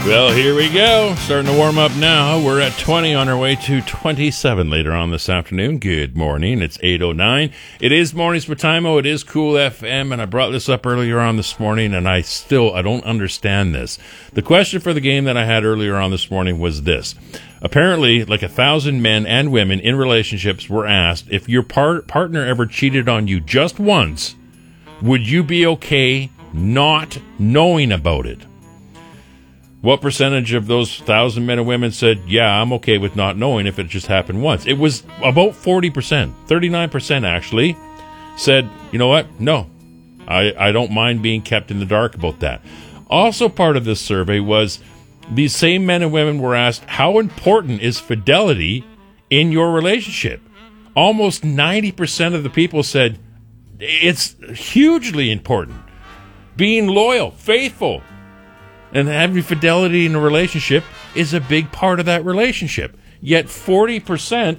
Well, here we go. Starting to warm up now. We're at 20 on our way to 27 later on this afternoon. Good morning. It's 8:09. It is Mornings with Timo. It is Cool FM, and I brought this up earlier on this morning, and I don't understand this. The question for the game that I had earlier on this morning was this. Apparently, like 1,000 men and women in relationships were asked, if your partner ever cheated on you just once, would you be okay not knowing about it? What percentage of those 1,000 men and women said, yeah, I'm okay with not knowing if it just happened once? It was about 40%, 39% actually, said, you know what? No, I don't mind being kept in the dark about that. Also part of this survey was these same men and women were asked, how important is fidelity in your relationship? Almost 90% of the people said, it's hugely important. Being loyal, faithful, and having fidelity in a relationship is a big part of that relationship. Yet 40%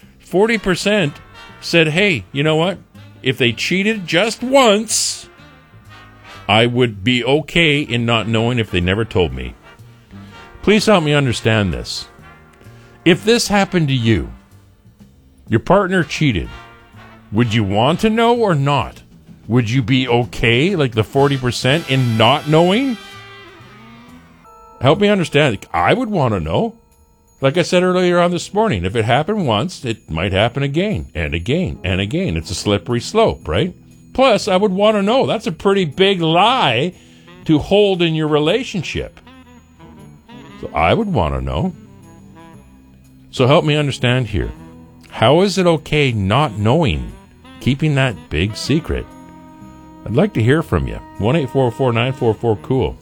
said, hey, you know what? If they cheated just once, I would be okay in not knowing if they never told me. Please help me understand this. If this happened to you, your partner cheated, would you want to know or not? Would you be okay, like the 40%, in not knowing? Help me understand. I would want to know. Like I said earlier on this morning, if it happened once, it might happen again and again and again. It's a slippery slope, right? Plus, I would want to know. That's a pretty big lie to hold in your relationship. So I would want to know. So help me understand here. How is it okay not knowing, keeping that big secret? I'd like to hear from you. 1-844-944-COOL.